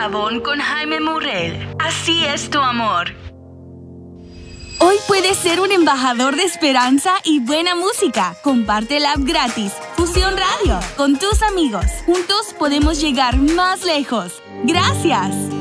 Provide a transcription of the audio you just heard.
Jabón con Jaime Murrell. Así es tu amor. Hoy puedes ser un embajador de esperanza y buena música. Comparte la app gratis Fusión Radio con tus amigos. Juntos podemos llegar más lejos. ¡Gracias!